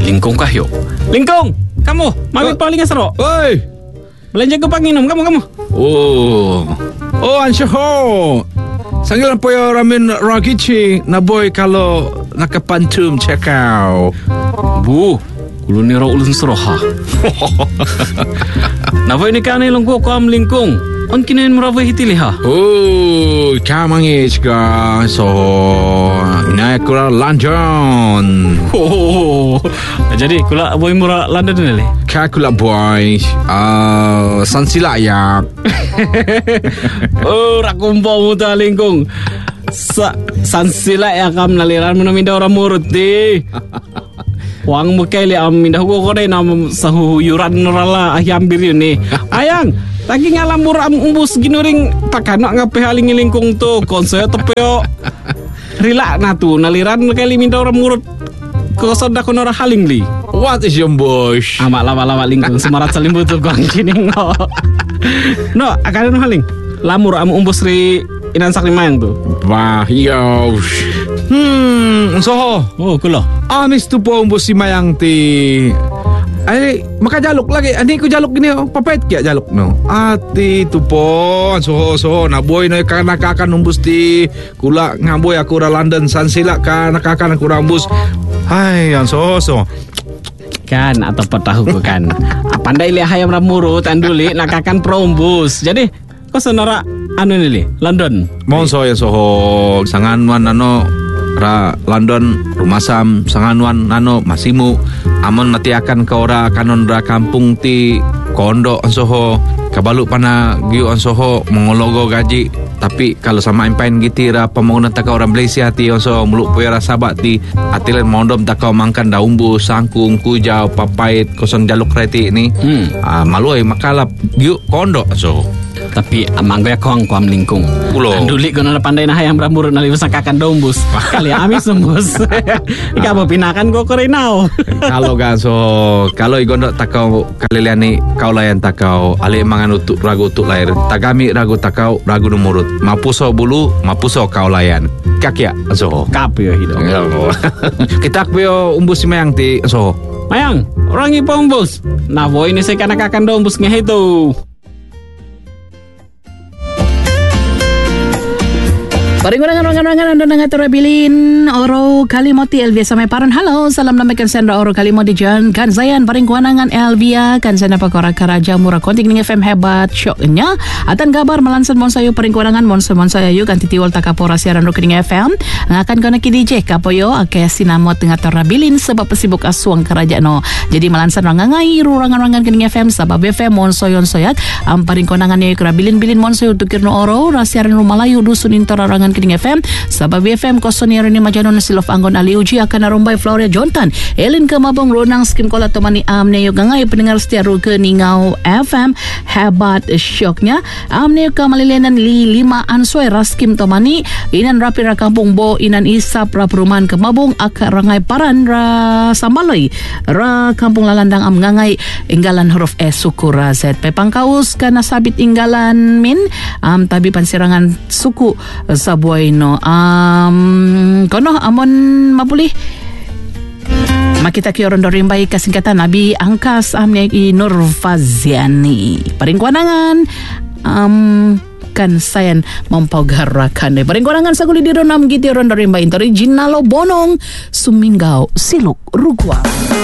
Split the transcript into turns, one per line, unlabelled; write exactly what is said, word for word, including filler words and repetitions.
Lingkong kahyo. Lingkong, kamu, mami
Oh.
paling asro.
Oi.
Belanja ke panginum, kamu kamu.
Oh. Oh, ansyaho. Sanggilan po yung ramen ragichi na boy kalau nakapantum cekau.
Bu, kulo ni ro ulun seroha. Napa ini kan ilong ko am lingkong. On kinain merawe hitiliha.
Oh, kamangis ka. So, naik kura London.
Oh, jadi kula boy murah London ni le.
Kakula boy. Ah, sansilayak.
Oh, rakumpo mo ta lingkong. Sa sansila ya kam naliran mo na minda orang murut di. Wang mo kay li am minda ko ko na sahuyuran norala ahyambir yun ni. Ayang, lagi ngalam murah umbus ginuring takano ngape haling lingkong to konser tepeo. Rila na tu naliran kay li minda orang murut. Ko sada ko nora haling li.
What is your bush?
Ama lama-lama lingkong semarat salimbu tu kong kining no. No, akan no haling. Lamur am umbus ri inan sakli mayang tu.
Wah, yo. Hmm, so.
Oh, kulo.
Amis tu po umbos si Mayang ti. Ay, makajalok lagi. Ani ko jalok gini, oh. Papait kaya jalok no. Ati tu po. So, so, naboy na ka nakakan umbos ti. Kula ngaboy ako ra London San sila ka nakakan ako ra umbos. Ay, yan so, so.
Kan atau petahu ko kan. Pandai li hayam ramurut anduli nakakan prombus. Jadi ko sonora anu ni li London.
Monso ya soho sanganwan ano ra London rumasam sanganwan ano masimu amon natiakan ka ora kanon ra kampung ti kondo soho kabalu pana giu soho mongologo gaji tapi kalau sama impain gitira pembangunan taka orang Malaysia ti so muluk puya sabat ti atilen mondom taka mangkan daumbu sangkung kujau papait koson jaluk reti ni hmm. uh, maluai makalap giu kondo so
tapi amang ya kong kuam lingkung.
Ulo.
Anduli ko na pandai na hayam ramurut na liwas kakan dombus. Kali amis sembus. Ika mo pinakan ko korinaw.
Kalau kan so kalau igondo takau kaliliani kau layan takau ali mangan utuk ragu utuk lahir tagami ragu takau ragu numurut mapuso bulu mapuso kau layan kakya so
Kapyo hidup.
Kita pio umbus si Mayang ti so
Mayang, orang ipa umbus. Nah, boy ini saya kana kakan dombus ngehitu.
Paringurangan-rangan-rangan anda nangat terabilin Oro Kalimoti Elvia sampai paran. Halo, salam namakan sendra Oro Kalimoti Jan kan Zayan paringkuanangan Elvia kan senda pakora karaja murah konting ning F M hebat syoknya atan kabar melansan monsayu paringkuanangan monsa monsayu kan titiwal takapora siaran rokening F M ngakan kona ki D J kapoyo ake sinamot tengah terabilin sebab pesibuk asuang karaja no jadi melansan rangangai rurangan-rangan kening F M sabab F M monsoyon soyat am paringkuanangan ni kerabilin-bilin monsayu tukirno Oro rasiaran rumalayu dusun intararangan Kining F M sabab F M kosoniero ni majanon silof anggon ali uji akan narumbay Floria Jontan Elin Kamabong Ronang skim kola tomani amne yung ngay pendengar setia ruke ningau F M hebat syoknya amne yung kamalilinan li lima ansoy raskim tomani inan rapi ra kampung bo inan isap ra perumahan Kamabong akar rangay paran ra sambalay ra kampung lalandang am ngangay inggalan huruf E suku ra Z pepangkaus kana sabit inggalan min am tabi pansirangan suku sa buhay no um, kono amon mapulih makita kiyo rondo rimbay kasingkatan nabi angkas amne i Nurfaziani paringkuanangan um, kan sayan mampagarakan eh paringkuanangan sa guli diro nam giti rondo rimbay originalo bonong suminggaw siluk rugwa.